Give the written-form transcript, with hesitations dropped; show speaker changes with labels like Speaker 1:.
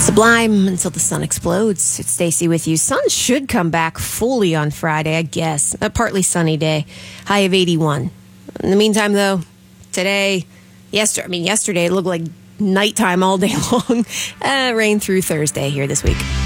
Speaker 1: Sublime until the sun explodes. It's Stacey with you. Sun should come back fully on Friday, I guess. A partly sunny day. High of 81. In the meantime, though, yesterday it looked like nighttime all day long. Rain through Thursday here this week.